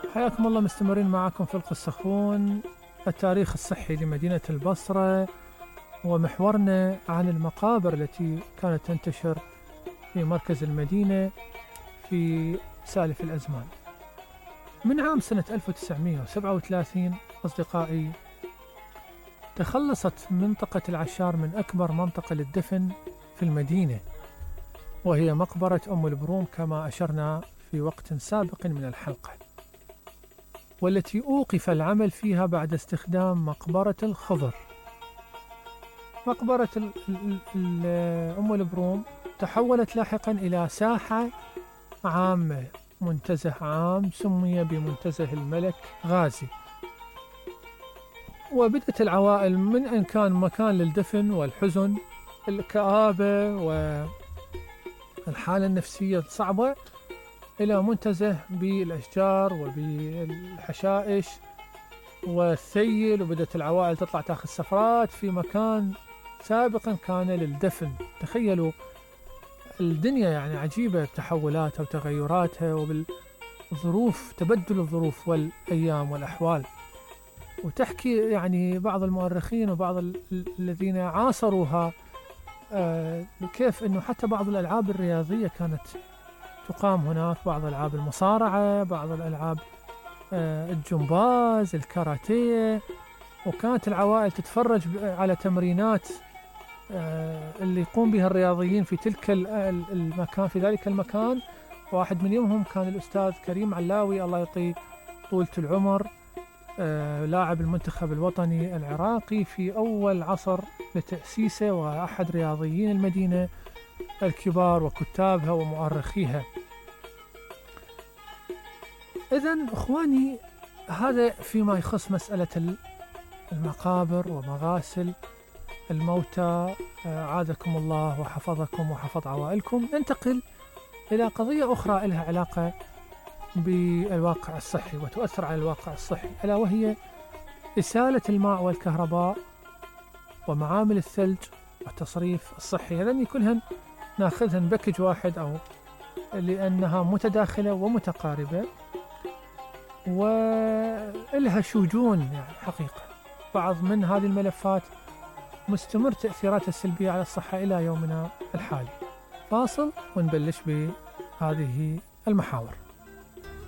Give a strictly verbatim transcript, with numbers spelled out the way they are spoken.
حياكم الله، مستمرين معكم في القسخون، التاريخ الصحي لمدينة البصرة، ومحورنا عن المقابر التي كانت تنتشر في مركز المدينة في سالف الأزمان. من عام سنة ألف وتسعمئة وسبعة وثلاثين أصدقائي، تخلصت منطقة العشار من أكبر منطقة للدفن في المدينة، وهي مقبرة أم البروم كما أشرنا في وقت سابق من الحلقة، والتي أوقف العمل فيها بعد استخدام مقبرة الخضر. مقبرة ال ال ال أم البروم تحولت لاحقا إلى ساحة عامة، منتزه عام سمي بمنتزه الملك غازي، وبدأت العوائل من أن كان مكان للدفن والحزن، الكآبة والحالة النفسية الصعبة، إلى منتزه بالأشجار وبالحشائش والثيل، وبدأت العوائل تطلع تاخذ سفرات في مكان سابقا كان للدفن. تخيلوا الدنيا يعني عجيبة بتحولاتها وتغيراتها وبالظروف، تبدل الظروف والأيام والأحوال. وتحكي يعني بعض المؤرخين وبعض ال- الذين عاصروها آه كيف أنه حتى بعض الألعاب الرياضية كانت تقام هناك، بعض ألعاب المصارعة، بعض الألعاب آه الجمباز، الكاراتيه، وكانت العوائل تتفرج على تمرينات آه اللي يقوم بها الرياضيين في تلك المكان، في ذلك المكان. واحد من يومهم كان الأستاذ كريم علاوي، الله يعطيه طولة العمر، آه لاعب المنتخب الوطني العراقي في أول عصر لتأسيسه، وأحد رياضيين المدينة الكبار وكتابها ومؤرخيها. إذن أخواني، هذا فيما يخص مسألة المقابر ومغاسل الموتى، عاذكم الله وحفظكم وحفظ عوائلكم. ننتقل إلى قضية أخرى لها علاقة بالواقع الصحي وتؤثر على الواقع الصحي، ألا وهي إسالة الماء والكهرباء ومعامل الثلج والتصريف الصحي. هذين كلهن ناخذهن باكج واحد، أو لأنها متداخلة ومتقاربة وإلها شجون يعني حقيقة. بعض من هذه الملفات مستمر تأثيراتها السلبية على الصحة إلى يومنا الحالي. فاصل ونبلش بهذه المحاور.